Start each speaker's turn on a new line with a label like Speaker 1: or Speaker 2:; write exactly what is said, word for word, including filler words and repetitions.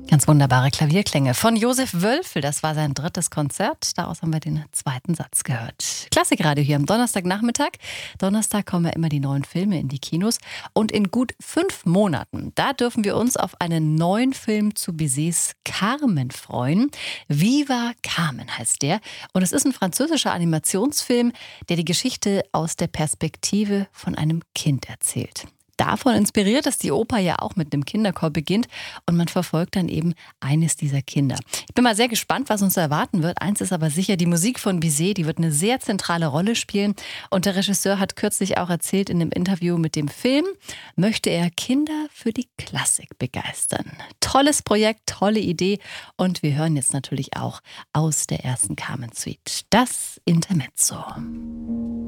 Speaker 1: Ganz wunderbare Klavierklänge von Josef Wölfel. Das war sein drittes Konzert. Daraus haben wir den zweiten Satz gehört. Klassikradio hier am Donnerstagnachmittag. Donnerstag kommen ja immer die neuen Filme in die Kinos. Und in gut fünf Monaten, da dürfen wir uns auf einen neuen Film zu Bizets Carmen freuen. Viva Carmen heißt der. Und es ist ein französischer Animationsfilm, der die Geschichte aus der Perspektive von einem Kind erzählt. Davon inspiriert, dass die Oper ja auch mit einem Kinderchor beginnt und man verfolgt dann eben eines dieser Kinder. Ich bin mal sehr gespannt, was uns erwarten wird. Eins ist aber sicher, die Musik von Bizet, die wird eine sehr zentrale Rolle spielen. Und der Regisseur hat kürzlich auch erzählt in einem Interview mit dem Film, möchte er Kinder für die Klassik begeistern. Tolles Projekt, tolle Idee und wir hören jetzt natürlich auch aus der ersten Carmen Suite das Intermezzo.